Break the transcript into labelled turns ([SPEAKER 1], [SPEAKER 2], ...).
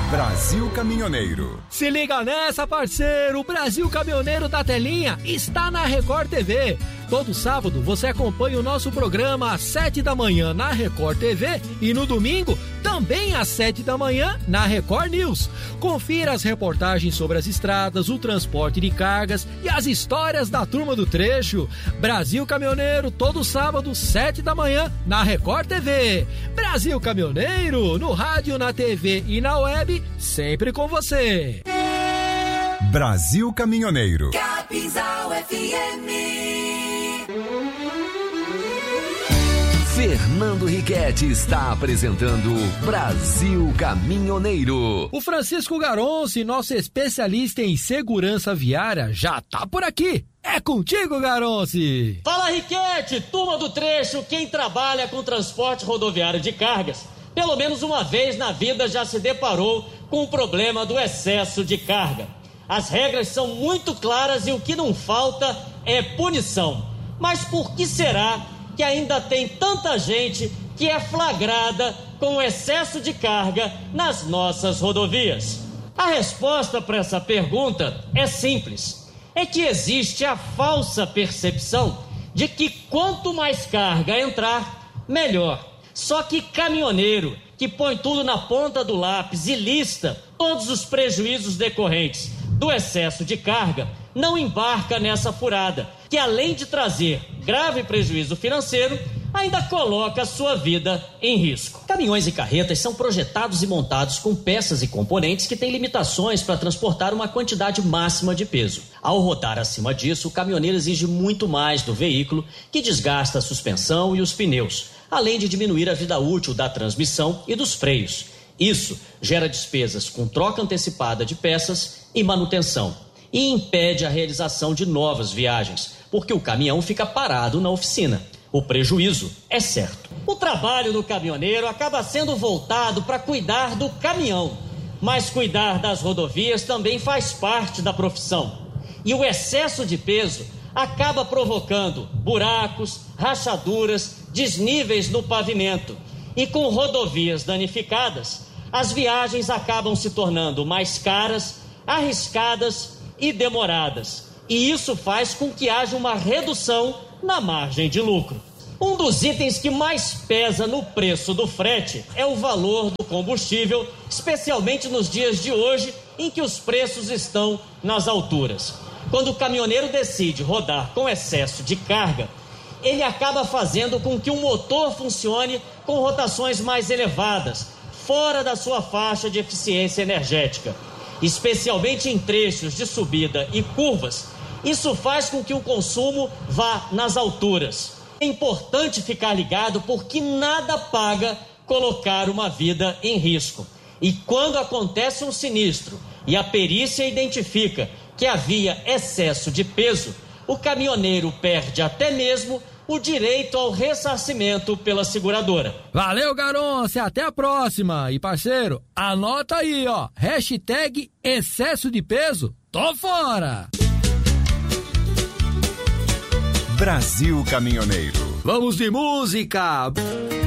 [SPEAKER 1] Brasil Caminhoneiro.
[SPEAKER 2] Se liga nessa, parceiro! O Brasil Caminhoneiro da Telinha está na Record TV. Todo sábado você acompanha o nosso programa às 7 da manhã na Record TV e no domingo também às 7 da manhã na Record News. Confira as reportagens sobre as estradas, o transporte de cargas e as histórias da turma do trecho. Brasil Caminhoneiro, todo sábado, 7 da manhã na Record TV. Brasil Caminhoneiro, no rádio, na TV e na web, sempre com você.
[SPEAKER 1] Brasil Caminhoneiro.
[SPEAKER 3] Capinzal FM.
[SPEAKER 4] Fernando Riquetti está apresentando Brasil Caminhoneiro.
[SPEAKER 2] O Francisco Garonci, nosso especialista em segurança viária, já tá por aqui. É contigo, Garonci.
[SPEAKER 5] Fala, Riquetti, turma do trecho, quem trabalha com transporte rodoviário de cargas, pelo menos uma vez na vida já se deparou com o problema do excesso de carga. As regras são muito claras e o que não falta é punição. Mas por que será que ainda tem tanta gente que é flagrada com o excesso de carga nas nossas rodovias? A resposta para essa pergunta é simples. É que existe a falsa percepção de que quanto mais carga entrar, melhor. Só que caminhoneiro que põe tudo na ponta do lápis e lista todos os prejuízos decorrentes do excesso de carga, não embarca nessa furada, que além de trazer grave prejuízo financeiro, ainda coloca a sua vida em risco. Caminhões e carretas são projetados e montados com peças e componentes que têm limitações para transportar uma quantidade máxima de peso. Ao rodar acima disso, o caminhoneiro exige muito mais do veículo, que desgasta a suspensão e os pneus, além de diminuir a vida útil da transmissão e dos freios. Isso gera despesas com troca antecipada de peças e manutenção e impede a realização de novas viagens, porque o caminhão fica parado na oficina. O prejuízo é certo. O trabalho do caminhoneiro acaba sendo voltado para cuidar do caminhão, mas cuidar das rodovias também faz parte da profissão. E o excesso de peso acaba provocando buracos, rachaduras, desníveis no pavimento. E com rodovias danificadas, as viagens acabam se tornando mais caras, arriscadas e demoradas. E isso faz com que haja uma redução na margem de lucro. Um dos itens que mais pesa no preço do frete é o valor do combustível, especialmente nos dias de hoje, em que os preços estão nas alturas. Quando o caminhoneiro decide rodar com excesso de carga, ele acaba fazendo com que o motor funcione com rotações mais elevadas, fora da sua faixa de eficiência energética, especialmente em trechos de subida e curvas. Isso faz com que o consumo vá nas alturas. É importante ficar ligado porque nada paga colocar uma vida em risco. E quando acontece um sinistro e a perícia identifica que havia excesso de peso, o caminhoneiro perde até mesmo o direito ao ressarcimento pela seguradora.
[SPEAKER 2] Valeu, Garonce, até a próxima. E parceiro, anota aí, ó, hashtag excesso de peso, tô fora.
[SPEAKER 1] Brasil Caminhoneiro.
[SPEAKER 2] Vamos de música.